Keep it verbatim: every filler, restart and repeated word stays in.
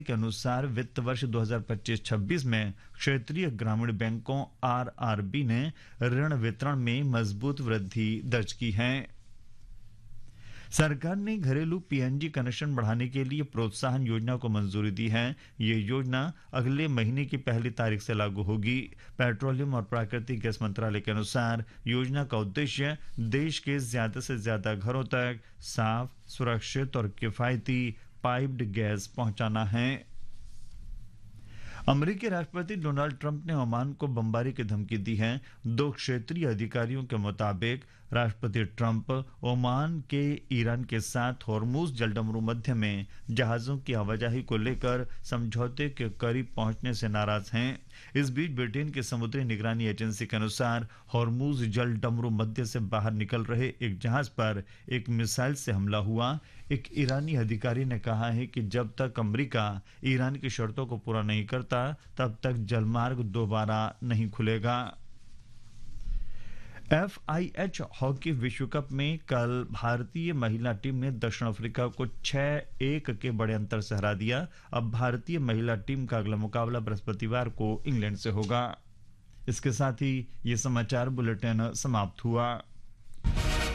के अनुसार वित्त वर्ष दो हज़ार पच्चीस छब्बीस में क्षेत्रीय ग्रामीण बैंकों आरआरबी ने ऋण वितरण में मजबूत वृद्धि दर्ज की है। सरकार ने घरेलू पीएनजी कनेक्शन बढ़ाने के लिए प्रोत्साहन योजना को मंजूरी दी है। ये योजना अगले महीने की पहली तारीख से लागू होगी। पेट्रोलियम और प्राकृतिक गैस मंत्रालय के अनुसार योजना का उद्देश्य देश के ज्यादा से ज्यादा घरों तक साफ, सुरक्षित और किफायती पाइप्ड गैस पहुंचाना है। अमेरिकी राष्ट्रपति डोनाल्ड ट्रंप ने ओमान को बमबारी की धमकी दी है। दो क्षेत्रीय अधिकारियों के मुताबिक राष्ट्रपति ट्रंप ओमान के ईरान के साथ हॉर्मुज जलडमरू मध्य में जहाजों की आवाजाही को लेकर समझौते के करीब पहुंचने से नाराज हैं। इस बीच ब्रिटेन की समुद्री निगरानी एजेंसी के अनुसार हॉर्मुज जलडमरू मध्य से बाहर निकल रहे एक जहाज पर एक मिसाइल से हमला हुआ। एक ईरानी अधिकारी ने कहा है कि जब तक अमेरिका ईरान की शर्तों को पूरा नहीं करता तब तक जलमार्ग दोबारा नहीं खुलेगा। एफ आई एच हॉकी विश्व कप में कल भारतीय महिला टीम ने दक्षिण अफ्रीका को छह एक के बड़े अंतर से हरा दिया। अब भारतीय महिला टीम का अगला मुकाबला बृहस्पतिवार को इंग्लैंड से होगा। इसके साथ ही ये समाचार बुलेटिन समाप्त हुआ।